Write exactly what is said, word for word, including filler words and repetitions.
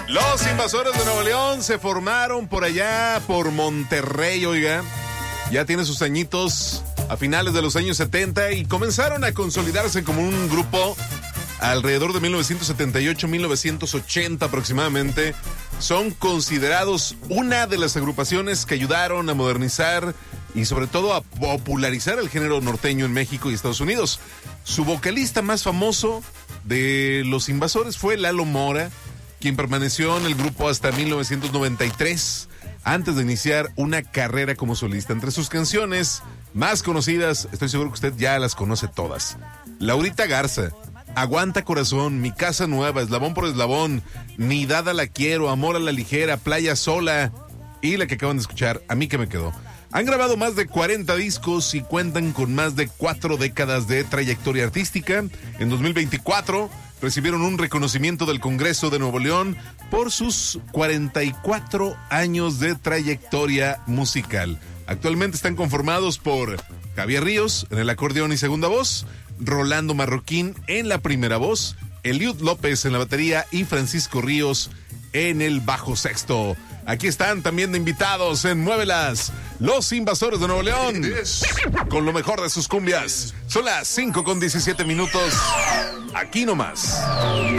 Los Invasores de Nuevo León se formaron por allá, por Monterrey, oiga. Ya tiene sus añitos a finales de los años setenta y comenzaron a consolidarse como un grupo alrededor de mil novecientos setenta y ocho, mil novecientos ochenta aproximadamente. Son considerados una de las agrupaciones que ayudaron a modernizar y sobre todo a popularizar el género norteño en México y Estados Unidos. Su vocalista más famoso de Los Invasores fue Lalo Mora, quien permaneció en el grupo hasta mil novecientos noventa y tres, antes de iniciar una carrera como solista. Entre sus canciones más conocidas, estoy seguro que usted ya las conoce todas. Laurita Garza, Aguanta Corazón, Mi Casa Nueva, Eslabón por Eslabón, Ni Dada La Quiero, Amor a la Ligera, Playa Sola y la que acaban de escuchar, A Mí Que Me Quedó. Han grabado más de cuarenta discos y cuentan con más de cuatro décadas de trayectoria artística. En dos mil veinticuatro recibieron un reconocimiento del Congreso de Nuevo León por sus cuarenta y cuatro años de trayectoria musical. Actualmente están conformados por Javier Ríos en el acordeón y segunda voz, Rolando Marroquín en la primera voz, Eliud López en la batería y Francisco Ríos en el bajo sexto. Aquí están también de invitados en Muévelas, Los Invasores de Nuevo León, con lo mejor de sus cumbias. Son las cinco con diecisiete minutos, aquí nomás.